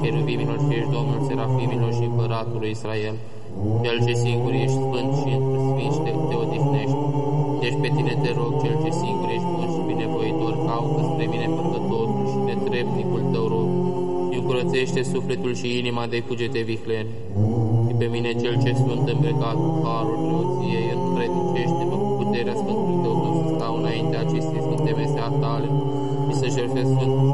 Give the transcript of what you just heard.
cheruvimilor și ești Domnul serafimilor și împăratul lui Israel, Cel ce singur ești sfânt și într-sfânt te odihnești. Deci pe tine te rog, Cel ce singur ești bun și binevoitor, caută spre mine păcătosul și netrebnicul tău rog, și curățește sufletul și inima de cugete viclene. Și pe mine, Cel ce sunt îmbrăcat cu harul preoției, întredicește-mă cu puterea Sfântului tău, să stau înaintea acestei sfinte mese a tale și să jertfesc Sfântul